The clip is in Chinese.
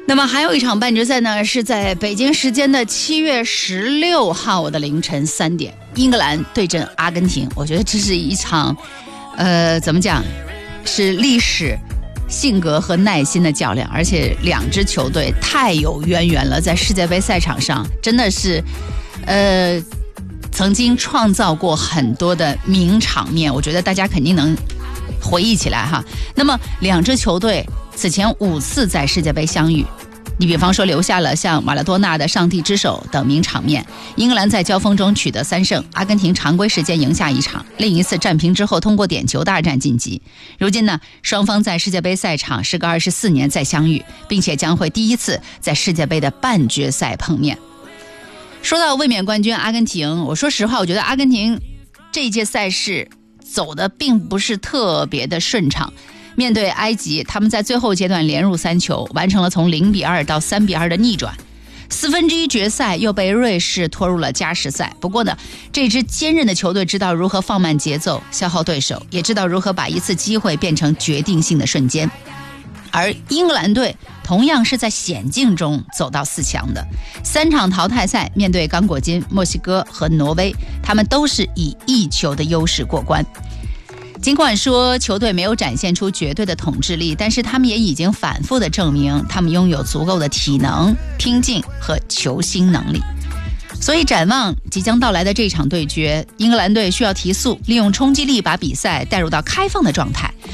那么还有一场半决赛呢，是在北京时间的7月16号的凌晨3点，英格兰对阵阿根廷。我觉得这是一场怎么讲，是历史、性格和耐心的较量，而且两支球队太有渊源了，在世界杯赛场上真的是曾经创造过很多的名场面，我觉得大家肯定能回忆起来哈。那么两支球队此前5次在世界杯相遇，你比方说留下了像马拉多纳的上帝之手等名场面。英格兰在交锋中取得3胜，阿根廷常规时间赢下1场，另一次战平之后通过点球大战晋级。如今呢，双方在世界杯赛场时隔24年再相遇，并且将会第一次在世界杯的半决赛碰面。说到卫冕冠军阿根廷，我说实话，我觉得阿根廷这一届赛事走的并不是特别的顺畅。面对埃及，他们在最后阶段连入3球，完成了从0-2到3-2的逆转。1/4决赛又被瑞士拖入了加时赛。不过呢，这支坚韧的球队知道如何放慢节奏，消耗对手，也知道如何把一次机会变成决定性的瞬间。而英格兰队同样是在险境中走到4强的，3场淘汰赛面对刚果金、墨西哥和挪威，他们都是以1球的优势过关。尽管说球队没有展现出绝对的统治力，但是他们也已经反复的证明他们拥有足够的体能、拼劲和球星能力。所以展望即将到来的这场对决，英格兰队需要提速，利用冲击力把比赛带入到开放的状态，